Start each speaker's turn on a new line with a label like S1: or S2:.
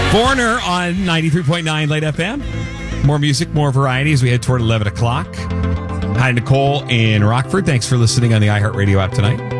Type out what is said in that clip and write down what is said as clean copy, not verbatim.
S1: Foreigner on 93.9 Light FM. More music, more variety as we head toward 11 o'clock. Hi, Nicole in Rockford. Thanks for listening on the iHeartRadio app tonight.